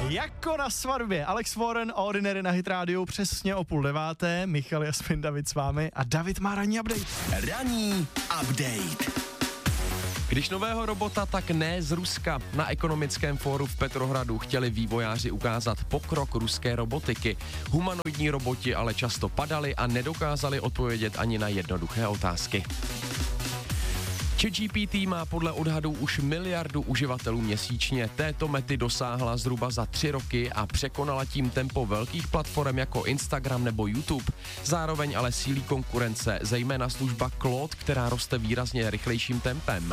Jako na svatbě. Alex Warren, Ordinary na Hit Radio přesně o 8:30. Michal, Jasmin, David s vámi a David má ranní update. Ranní update. Když nového robota, tak ne z Ruska. Na ekonomickém fóru v Petrohradu chtěli vývojáři ukázat pokrok ruské robotiky. Humanoidní roboti ale často padali a nedokázali odpovědět ani na jednoduché otázky. ChatGPT má podle odhadů už 1 miliardu uživatelů měsíčně. Této mety dosáhla zhruba za 3 roky a překonala tím tempo velkých platform jako Instagram nebo YouTube. Zároveň ale sílí konkurence, zejména služba Claude, která roste výrazně rychlejším tempem.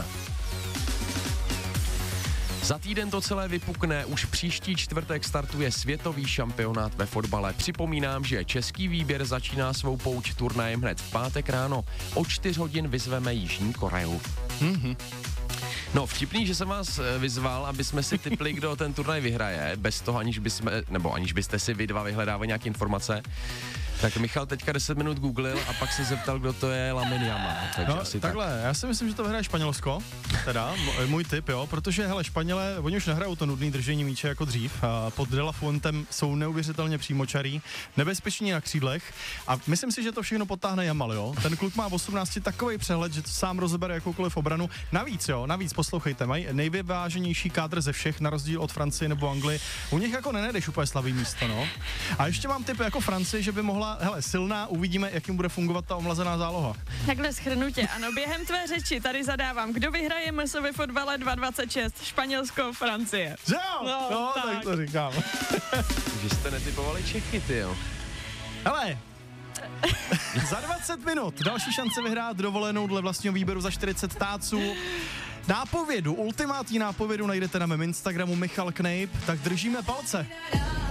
Za týden to celé vypukne, už příští čtvrtek startuje světový šampionát ve fotbale. Připomínám, že český výběr začíná svou pouť turnajem hned v pátek ráno. O 4 hodin vyzveme Jižní Koreu. No, vtipný, že jsem vás vyzval, aby jsme si tipli, kdo ten turnaj vyhraje, bez toho, aniž byste si vy dva vyhledávali nějaké informace. Tak Michal teďka 10 minut googlil a pak se zeptal, kdo to je Lamine Yamal. Takže No, asi takhle, tak. já si myslím, že to vyhraje Španělsko, teda, můj tip, jo, protože, hele, Španělé, oni už nehrajou to nudný držení míče jako dřív, a pod De La Fuentem jsou neuvěřitelně přímočarý, nebezpeční na křídlech a myslím si, že to všechno potáhne Yamal, jo. Ten kluk má v 18 takový přehled, že to sám rozebere jakoukoliv obranu. Navíc poslouchejte, mají nejvyváženější kádr ze všech, na rozdíl od Francie nebo Anglii. U nich jako nenajdeš úplně slabý místo, no. A ještě mám tip jako Francii, že by mohla, hele, silná, uvidíme, jak jim bude fungovat ta omlazená záloha. Takhle shrnutě, ano, během tvé řeči tady zadávám, kdo vyhraje MS ve fotbale 2026, Španělsko, Francie. Jo, no, tak to říkám. Že jste netipovali Čechy, tyjo. Hele, za 20 minut další šance vyhrát dovolenou dle vlastního výběru za 40 táců. Ultimátní nápovědu najdete na mém Instagramu Michal Knejp, tak držíme palce.